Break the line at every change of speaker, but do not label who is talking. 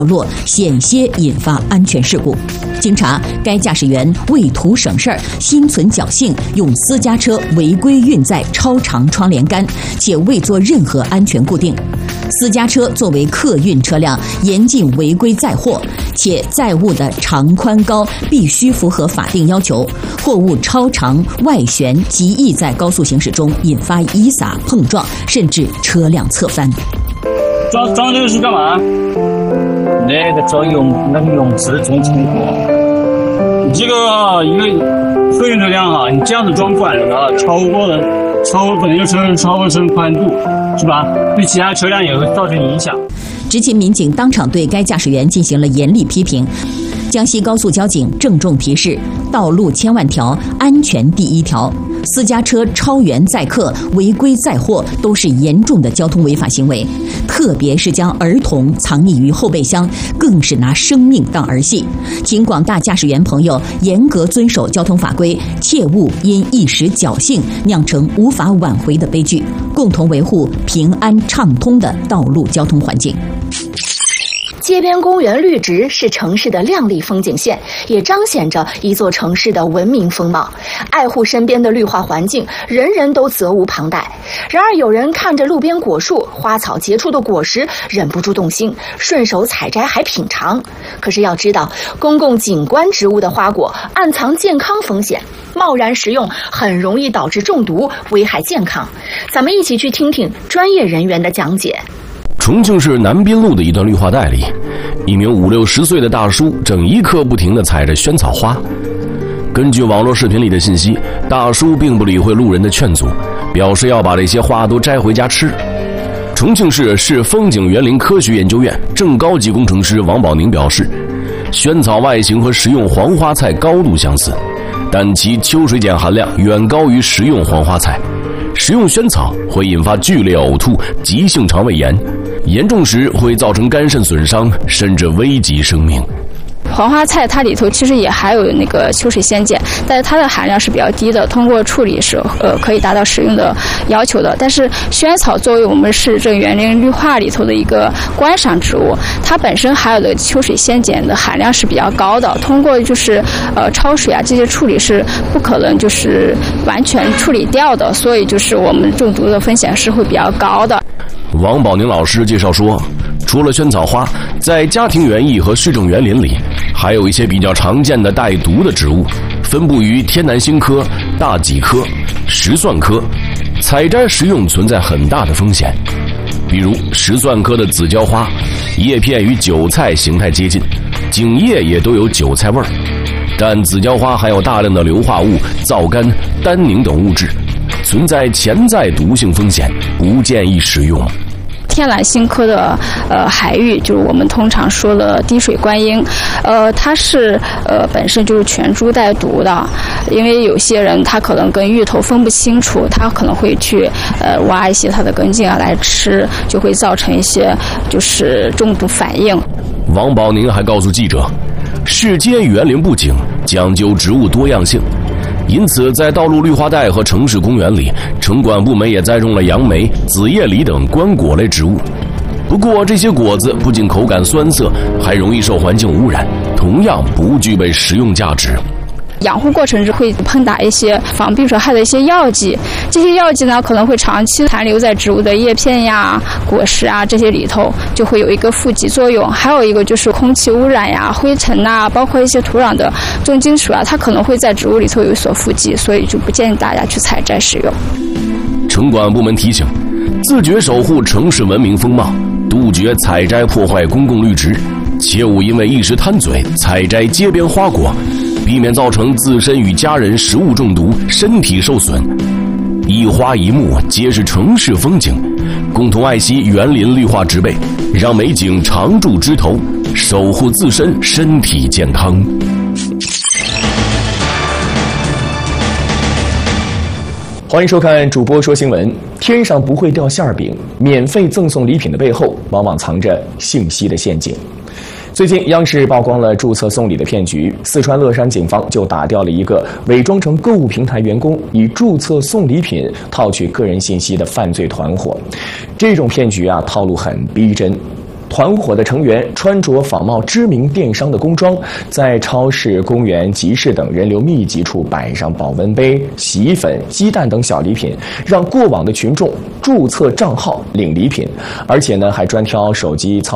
落，险些引发安全事故。经查，该驾驶员为图省事儿，心存侥幸，用私家车违规运载超长窗帘杆，且未做任何安全固定。私家车作为客运车辆，严禁违规载货，且载物的长宽高必须符合法定要求。货物超长外旋极易在高速行驶中引发遗撒、碰撞，甚至车辆侧翻。
装这个是干嘛？那个泳池重庆过。你这个一个客运车辆啊，你这样子装管啊，可能就超过车宽度，是吧？对其他车辆也会造成影响。
执勤民警当场对该驾驶员进行了严厉批评。江西高速交警郑重提示：道路千万条，安全第一条。私家车超员载客、违规载货都是严重的交通违法行为，特别是将儿童藏匿于后备箱，更是拿生命当儿戏。请广大驾驶员朋友严格遵守交通法规，切勿因一时侥幸酿成无法挽回的悲剧，共同维护平安畅通的道路交通环境。
街边公园绿植是城市的亮丽风景线，也彰显着一座城市的文明风貌。爱护身边的绿化环境，人人都责无旁贷。然而，有人看着路边果树、花草结出的果实，忍不住动心，顺手采摘还品尝。可是要知道，公共景观植物的花果暗藏健康风险，贸然食用很容易导致中毒，危害健康。咱们一起去听听专业人员的讲解。
重庆市南滨路的一段绿化带里，一名50、60岁的大叔正一刻不停地采着萱草花。根据网络视频里的信息，大叔并不理会路人的劝阻，表示要把这些花都摘回家吃。重庆市市风景园林科学研究院正高级工程师王宝宁表示，萱草外形和食用黄花菜高度相似，但其秋水碱含量远高于食用黄花菜。食用萱草会引发剧烈呕吐、急性肠胃炎，严重时会造成肝肾损伤，甚至危及生命。
黄花菜它里头其实也含有那个秋水仙碱，但是它的含量是比较低的，通过处理是可以达到食用的要求的。但是萱草作为我们市政园林绿化里头的一个观赏植物，它本身含有的秋水仙碱的含量是比较高的，通过焯水啊这些处理是不可能完全处理掉的，所以我们中毒的风险是会比较高的。
王宝宁老师介绍说，除了萱草花，在家庭园艺和市政园林里，还有一些比较常见的带毒的植物，分布于天南星科、大戟科、石蒜科，采摘食用存在很大的风险。比如石蒜科的紫椒花，叶片与韭菜形态接近，茎叶也都有韭菜味儿，但紫椒花含有大量的硫化物、皂苷、单宁等物质，存在潜在毒性风险，不建议食用。
天南星科的海芋，就是我们通常说的滴水观音，它是本身就是全株带毒的，因为有些人他可能跟芋头分不清楚，他可能会去挖一些它的根茎啊来吃，就会造成一些中毒反应。
王宝宁还告诉记者，市街园林布景讲究植物多样性，因此在道路绿化带和城市公园里，城管部门也栽种了杨梅、紫叶梨等观果类植物。不过这些果子不仅口感酸涩，还容易受环境污染，同样不具备食用价值。
养护过程中会喷打一些防病虫害的一些药剂，这些药剂呢可能会长期残留在植物的叶片呀、果实啊这些里头，就会有一个负极作用。还有一个就是空气污染呀、灰尘啊，包括一些土壤的重金属啊，它可能会在植物里头有所富集，所以就不建议大家去采摘使用。
城管部门提醒，自觉守护城市文明风貌，杜绝采摘破坏公共绿植，切勿因为一时贪嘴采摘街边花果，避免造成自身与家人食物中毒，身体受损。一花一木皆是城市风景，共同爱惜园林绿化植被，让美景常驻枝头，守护自身身体健康。
欢迎收看主播说新闻。天上不会掉馅饼，免费赠送礼品的背后，往往藏着信息的陷阱。最近，央视曝光了注册送礼的骗局，四川乐山警方就打掉了一个伪装成购物平台员工，以注册送礼品套取个人信息的犯罪团伙。这种骗局套路很逼真。 团伙的成员穿着仿冒知名电商的工装，在超市、公园、集市等人流密集处摆上保温杯、洗衣粉、鸡蛋等小礼品，让过往的群众注册账号领礼品，而且呢还专挑手机操